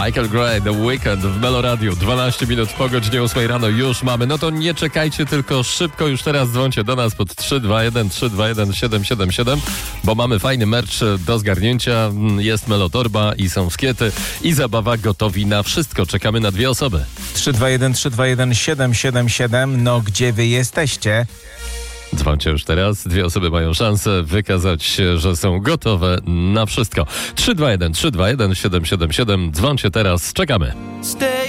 Michael Gray, The Weekend w Meloradiu. 12 minut po godzinie 8 rano już mamy. No to nie czekajcie, tylko szybko już teraz dzwońcie do nas pod 321 777, bo mamy fajny merch do zgarnięcia. Jest Melotorba i są skiety i zabawa gotowi na wszystko. Czekamy na 2 osoby. 321 777. No gdzie wy jesteście? Dzwońcie już teraz. 2 osoby mają szansę wykazać się, że są gotowe na wszystko. 321 777. Dzwońcie teraz. Czekamy.